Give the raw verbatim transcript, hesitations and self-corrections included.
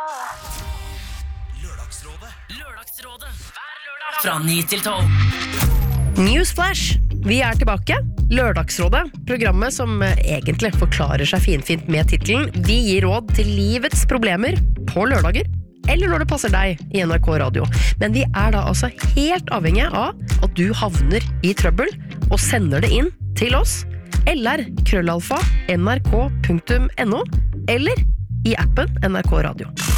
Lørdagsrådet. Lørdagsrådet. Hver lørdag fra ni til tolv. Newsflash! Vi er tilbake. Lørdagsrådet, programmet som egentlig forklarer seg finfint med titelen. Vi gir råd til livets problemer på lørdager, eller når det passer deg i N R K Radio. Men vi er da altså helt avhengige av at du havner i trøbbel og sender det inn til oss, eller krøllalfa nrk punktum no, eller i appen N R K Radio.